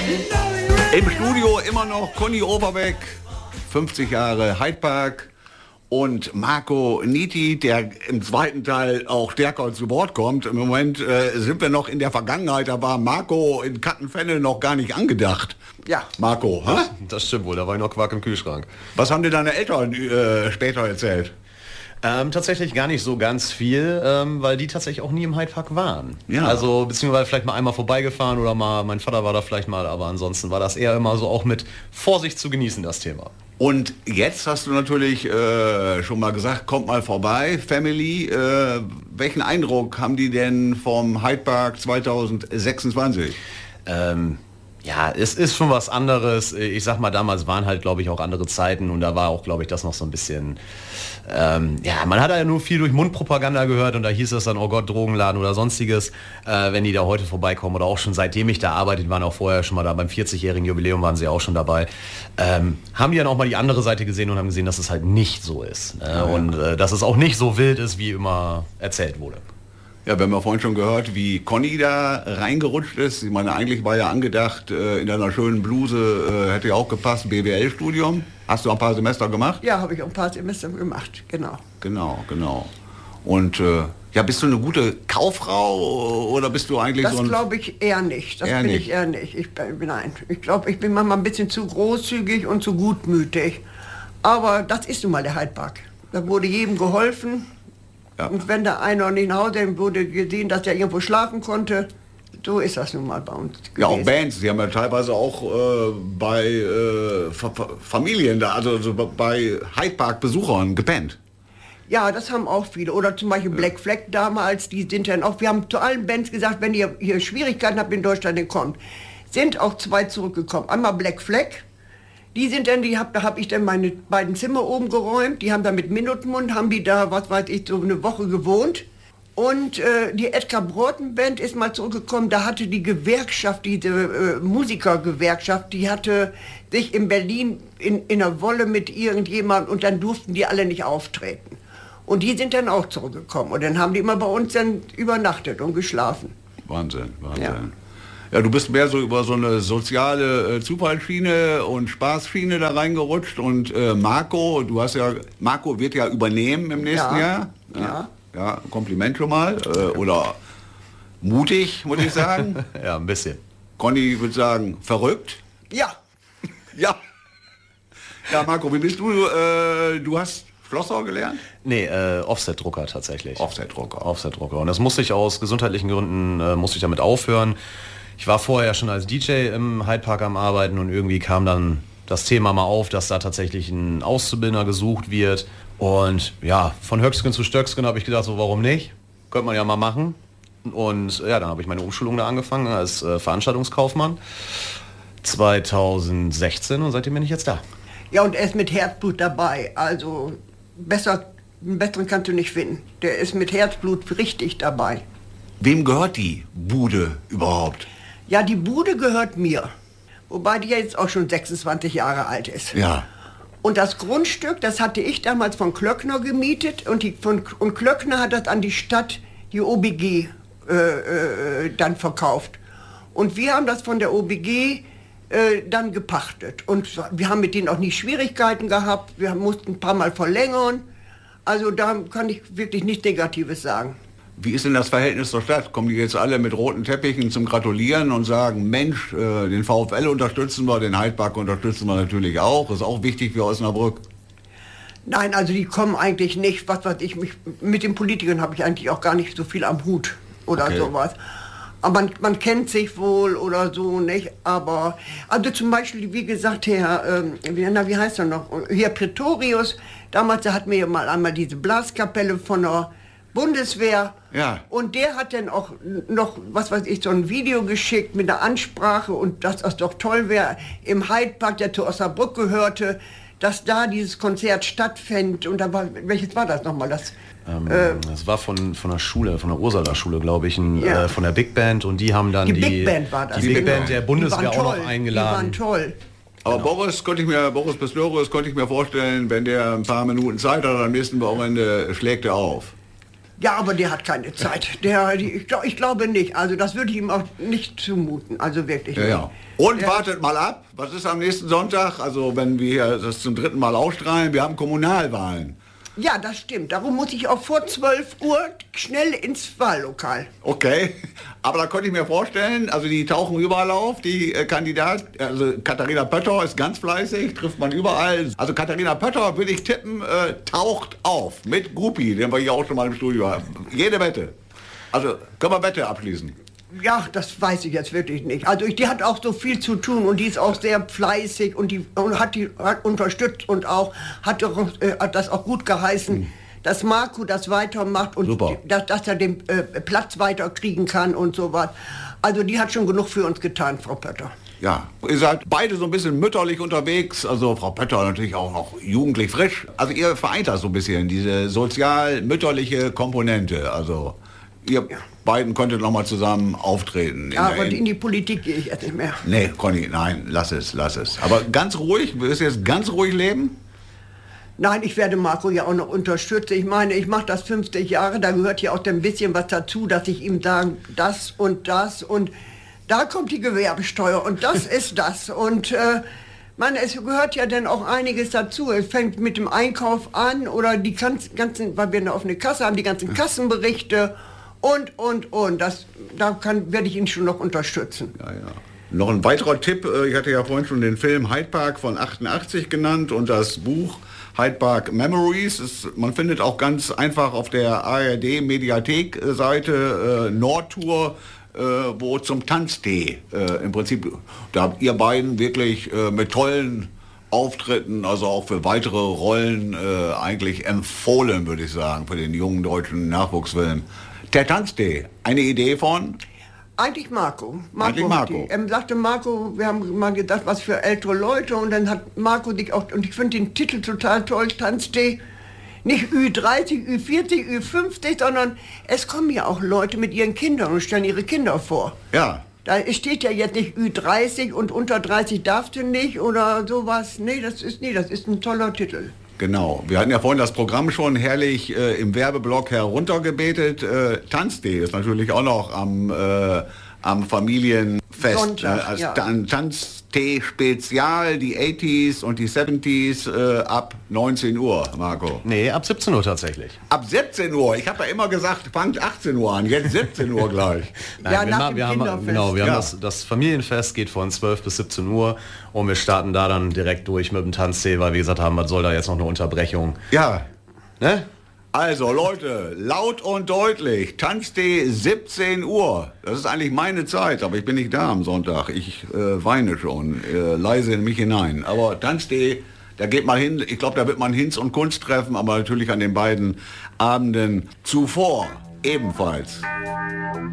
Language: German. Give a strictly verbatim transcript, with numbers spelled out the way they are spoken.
Im Studio immer noch Conny Overbeck, fünfzig Jahre Hyde Park, und Marco Nitti, der im zweiten Teil auch stärker zu Wort kommt. Im Moment äh, sind wir noch in der Vergangenheit, da war Marco in Kattenfenne noch gar nicht angedacht. Ja. Marco, ha? Das, das stimmt wohl, da war ich noch Quark im Kühlschrank. Was haben dir deine Eltern äh, später erzählt? Ähm, tatsächlich gar nicht so ganz viel, ähm, weil die tatsächlich auch nie im Hyde Park waren. Ja. Also beziehungsweise vielleicht mal einmal vorbeigefahren oder mal, mein Vater war da vielleicht mal, aber ansonsten war das eher immer so auch mit Vorsicht zu genießen, das Thema. Und jetzt hast du natürlich äh, schon mal gesagt, kommt mal vorbei, Family. Äh, welchen Eindruck haben die denn vom Hyde Park zwanzig sechsundzwanzig? Ähm, ja, es ist schon was anderes. Ich sag mal, damals waren halt, glaube ich, auch andere Zeiten und da war auch, glaube ich, das noch so ein bisschen... Ähm, ja, man hat ja nur viel durch Mundpropaganda gehört und da hieß es dann, oh Gott, Drogenladen oder sonstiges. Äh, wenn die da heute vorbeikommen oder auch schon seitdem ich da arbeite, waren auch vorher schon mal da, beim vierzigjährigen Jubiläum waren sie auch schon dabei, ähm, haben die dann auch mal die andere Seite gesehen und haben gesehen, dass es halt nicht so ist. Ne? Ja, ja. Und äh, dass es auch nicht so wild ist, wie immer erzählt wurde. Ja, wir haben ja vorhin schon gehört, wie Conny da reingerutscht ist. Ich meine, eigentlich war ja angedacht, äh, in deiner schönen Bluse, äh, hätte ja auch gepasst, B W L-Studium. Hast du ein paar Semester gemacht? Ja, habe ich ein paar Semester gemacht, genau. Genau, genau. Und äh, ja, bist du eine gute Kauffrau oder bist du eigentlich das so ein... Das glaube ich eher nicht. Das eher bin nicht. ich eher nicht. Ich bin, nein, ich glaube, ich bin manchmal ein bisschen zu großzügig und zu gutmütig. Aber das ist nun mal der Hyde Park. Da wurde jedem geholfen. Ja. Und wenn der einer nicht nach Hause kam, wurde gesehen, dass der irgendwo schlafen konnte. So ist das nun mal bei uns gewesen. Ja, auch Bands, die haben ja teilweise auch äh, bei äh, Fa Familien, da, also, also bei Hyde Park Besuchern gepennt. Ja, das haben auch viele. Oder zum Beispiel Black Flag damals, die sind dann auch, wir haben zu allen Bands gesagt, wenn ihr hier Schwierigkeiten habt in Deutschland, dann kommt. Sind auch zwei zurückgekommen. Einmal Black Flag. Die sind dann, die hab, da habe ich dann meine beiden Zimmer oben geräumt. Die haben da mit Minutenmund, haben die da, was weiß ich, so eine Woche gewohnt. Und äh, die Edgar Broughton Band ist mal zurückgekommen. Da hatte die Gewerkschaft, diese äh, Musikergewerkschaft, die hatte sich in Berlin in, in einer Wolle mit irgendjemandem und dann durften die alle nicht auftreten. Und die sind dann auch zurückgekommen. Und dann haben die immer bei uns dann übernachtet und geschlafen. Wahnsinn, Wahnsinn. Ja. Ja, du bist mehr so über so eine soziale äh, Zufallsschiene und Spaßschiene da reingerutscht und äh, Marco, du hast ja, Marco wird ja übernehmen im nächsten ja. Jahr. Ja. ja. Ja, Kompliment schon mal. Äh, oder mutig, muss ich sagen. Ja, ein bisschen. Conny würde sagen, verrückt. Ja. Ja. Ja, Marco, wie bist du? Äh, du hast Schlosser gelernt? Nee, äh, Offset-Drucker tatsächlich. Offset-Drucker. Offset-Drucker. Und das musste ich aus gesundheitlichen Gründen, äh, musste ich damit aufhören. Ich war vorher schon als D J im Hyde Park am Arbeiten und irgendwie kam dann das Thema mal auf, dass da tatsächlich ein Auszubildender gesucht wird. Und ja, von Höcksken zu Stöcksken habe ich gedacht, so warum nicht? Könnte man ja mal machen. Und ja, dann habe ich meine Umschulung da angefangen als äh, Veranstaltungskaufmann zweitausendsechzehn und seitdem bin ich jetzt da. Ja, und er ist mit Herzblut dabei. Also besser, einen besseren kannst du nicht finden. Der ist mit Herzblut richtig dabei. Wem gehört die Bude überhaupt? Ja, die Bude gehört mir. Wobei die jetzt auch schon sechsundzwanzig Jahre alt ist. Ja. Und das Grundstück, das hatte ich damals von Klöckner gemietet. Und, die, von, und Klöckner hat das an die Stadt, die O B G, äh, äh, dann verkauft. Und wir haben das von der O B G äh, dann gepachtet. Und wir haben mit denen auch nie Schwierigkeiten gehabt. Wir mussten ein paar Mal verlängern. Also da kann ich wirklich nichts Negatives sagen. Wie ist denn das Verhältnis zur Stadt? Kommen die jetzt alle mit roten Teppichen zum Gratulieren und sagen, Mensch, äh, den VfL unterstützen wir, den Hyde Park unterstützen wir natürlich auch. Ist auch wichtig für Osnabrück. Nein, also die kommen eigentlich nicht. Was weiß ich, mich, mit den Politikern habe ich eigentlich auch gar nicht so viel am Hut oder okay. sowas. Aber man, man kennt sich wohl oder so, nicht? Aber, also zum Beispiel, wie gesagt, Herr, ähm, wie, na, wie heißt er noch? Herr Pretorius, damals, da hatten wir ja mal einmal diese Blaskapelle von der Bundeswehr. Ja. Und der hat dann auch noch, was weiß ich, so ein Video geschickt mit einer Ansprache und dass das doch toll wäre, im Hyde Park, der zu Osnabrück gehörte, dass da dieses Konzert stattfände. Und da war, welches war das nochmal? Das, ähm, äh, das war von, von der Schule, von der Ursula-Schule, glaube ich, ein, ja. äh, von der Big Band. Und die haben dann die... Die Big Band war das. Die Big genau. Band der Bundeswehr auch toll. noch eingeladen. Die waren toll. Aber genau. Boris könnte ich mir, Boris Pistorius könnte ich mir vorstellen, wenn der ein paar Minuten Zeit hat, am nächsten Wochenende schlägt er auf. Ja, aber der hat keine Zeit. Der, die, ich, glaub, ich glaube nicht. Also das würde ich ihm auch nicht zumuten. Also wirklich Ja, nicht. ja. Und Ja. wartet mal ab, was ist am nächsten Sonntag? Also wenn wir das zum dritten Mal ausstrahlen, wir haben Kommunalwahlen. Ja, das stimmt. Darum muss ich auch vor zwölf Uhr schnell ins Wahllokal. Okay, aber da könnte ich mir vorstellen, also die tauchen überall auf, die äh, Kandidat, also Katharina Pötter ist ganz fleißig, trifft man überall. Also Katharina Pötter, würde ich tippen, äh, taucht auf mit Gruppi, den wir hier auch schon mal im Studio haben. Jede Wette. Also können wir Wette abschließen. Ja, das weiß ich jetzt wirklich nicht. Also die hat auch so viel zu tun und die ist auch sehr fleißig und die und hat die hat unterstützt und auch hat, doch, äh, hat das auch gut geheißen, mhm. dass Marco das weitermacht und Super. dass, dass er den äh, Platz weiterkriegen kann und so was. Also die hat schon genug für uns getan, Frau Pötter. Ja, ihr seid beide so ein bisschen mütterlich unterwegs, also Frau Pötter natürlich auch noch jugendlich frisch. Also ihr vereint das so ein bisschen, diese sozial-mütterliche Komponente, also ihr ja. beiden könntet noch mal zusammen auftreten. Ja, in aber in die Politik gehe ich jetzt nicht mehr. Nee, Conny, nein, lass es, lass es. Aber ganz ruhig, willst du jetzt ganz ruhig leben? Nein, ich werde Marco ja auch noch unterstützen. Ich meine, ich mache das fünfzig Jahre, da gehört ja auch ein bisschen was dazu, dass ich ihm sage, das und das und da kommt die Gewerbesteuer und das ist das. Und äh, man, es gehört ja dann auch einiges dazu. Es fängt mit dem Einkauf an oder die ganzen, weil wir eine offene Kasse haben, die ganzen Kassenberichte und, und, und. Das, da kann, werde ich ihn schon noch unterstützen. Ja, ja. Noch ein weiterer Tipp, ich hatte ja vorhin schon den Film Hyde Park von achtundachtzig genannt und das Buch Hyde Park Memories. Ist, man findet auch ganz einfach auf der A R D-Mediathek-Seite äh, Nordtour, äh, wo zum Tanztee äh, im Prinzip, da habt ihr beiden wirklich äh, mit tollen Auftritten, also auch für weitere Rollen äh, eigentlich empfohlen, würde ich sagen, für den jungen deutschen Nachwuchsfilm. Der Tanztee, eine Idee von? Eigentlich Marco. Marco Eigentlich Marco. Die, ähm, sagte Marco, wir haben mal gedacht, was für ältere Leute und dann hat Marco dich auch, und ich finde den Titel total toll, Tanztee. Nicht Ü dreißig, Ü vierzig, Ü fünfzig, sondern es kommen ja auch Leute mit ihren Kindern und stellen ihre Kinder vor. Ja. Da steht ja jetzt nicht Ü dreißig und unter dreißig darfst du nicht oder sowas. Nee, das ist, nee, das ist ein toller Titel. Genau. Wir hatten ja vorhin das Programm schon herrlich äh, im Werbeblock heruntergebetet. Äh, Tanztee ist natürlich auch noch am, äh, am Familienfest. Sonntag, äh, als ja. Tan Tanztee-Spezial, die achtziger und die siebziger äh, ab neunzehn Uhr, Marco. Nee, ab siebzehn Uhr tatsächlich. Ab siebzehn Uhr. Ich habe ja immer gesagt, fangt achtzehn Uhr an, jetzt siebzehn Uhr gleich. Nein, Ja, wir, nach ma- dem wir haben, Kinderfest. genau, wir Ja. haben das, das Familienfest geht von zwölf bis siebzehn Uhr und wir starten da dann direkt durch mit dem Tanztee, weil wir gesagt haben, was soll da jetzt noch eine Unterbrechung. Ja. Ne? Also Leute, laut und deutlich, Tanztee siebzehn Uhr. Das ist eigentlich meine Zeit, aber ich bin nicht da am Sonntag. Ich äh, weine schon, äh, leise in mich hinein. Aber Tanztee, da geht man hin, ich glaube, da wird man Hinz und Kunst treffen, aber natürlich an den beiden Abenden zuvor ebenfalls.